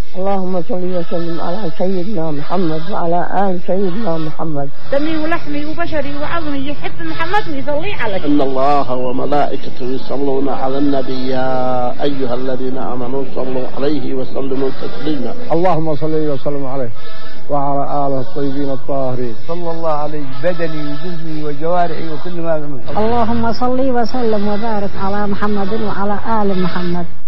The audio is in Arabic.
اللهم صل وسلم على سيدنا محمد وعلى آل سيدنا محمد. دمي ولحمي وبشري وعظمي يحب محمد ويصلي عليه. إن الله وملائكته يصلون على النبي يا أيها الذين آمنوا صلوا عليه وسلموا تسليما. اللهم صل وسلم عليه وعلى آله الطيبين الطاهرين. صلى الله عليه بدني وجسمي وجوارحي وكل ما. اللهم صل وسلم وبارك على محمد وعلى آل محمد.